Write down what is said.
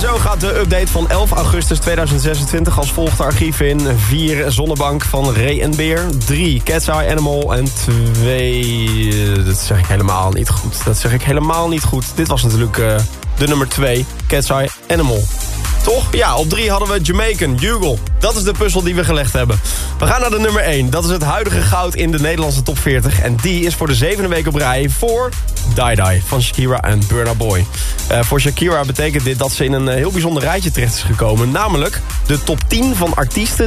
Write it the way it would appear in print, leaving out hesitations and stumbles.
zo gaat de update van 11 augustus 2026 als volgt de archieven in. 4 Zonnebank van Ray en Beer. 3 Cat's Eye Animal. En 2... dat zeg ik helemaal niet goed. Dit was natuurlijk de nummer 2. Cat's Eye Animal. Toch? Ja, op 3 hadden we Jamaican, Bugle. Dat is de puzzel die we gelegd hebben. We gaan naar de nummer 1. Dat is het huidige goud in de Nederlandse top 40. En die is voor de 7e week op rij voor Die Die van Shakira en Burna Boy. Voor Shakira betekent dit dat ze in een heel bijzonder rijtje terecht is gekomen. Namelijk de top 10 van artiesten